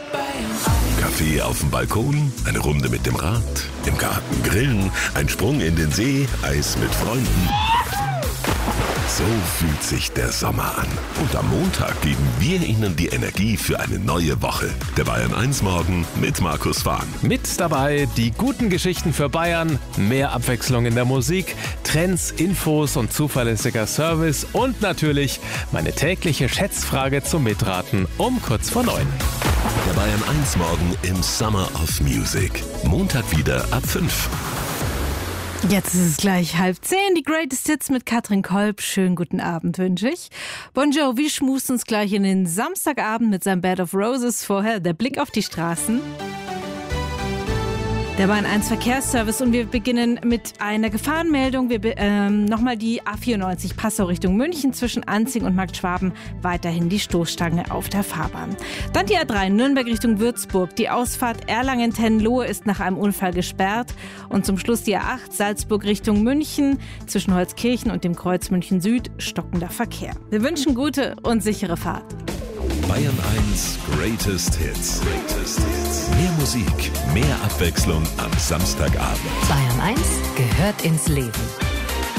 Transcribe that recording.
Kaffee auf dem Balkon, eine Runde mit dem Rad, im Garten grillen, ein Sprung in den See, Eis mit Freunden. So fühlt sich der Sommer an. Und am Montag geben wir Ihnen die Energie für eine neue Woche. Der Bayern 1 Morgen mit Markus Fahn. Mit dabei die guten Geschichten für Bayern, mehr Abwechslung in der Musik, Trends, Infos und zuverlässiger Service und natürlich meine tägliche Schätzfrage zum Mitraten um kurz vor 9. Der Bayern 1 Morgen im Summer of Music. Montag wieder ab 5. Jetzt ist es gleich 9:30, die Greatest Hits mit Katrin Kolb. Schönen guten Abend wünsche ich. Bon Jovi schmust uns gleich in den Samstagabend mit seinem Bed of Roses. Vorher der Blick auf die Straßen. Der Bayern 1 Verkehrsservice und wir beginnen mit einer Gefahrenmeldung. Nochmal die A94 Passau Richtung München zwischen Anzing und Markt Schwaben weiterhin die Stoßstange auf der Fahrbahn. Dann die A3 Nürnberg Richtung Würzburg. Die Ausfahrt Erlangen-Tenlohe ist nach einem Unfall gesperrt. Und zum Schluss die A8 Salzburg Richtung München zwischen Holzkirchen und dem Kreuz München Süd stockender Verkehr. Wir wünschen gute und sichere Fahrt. Bayern 1 Greatest Hits. Mehr Musik, mehr Abwechslung am Samstagabend. Bayern 1 gehört ins Leben.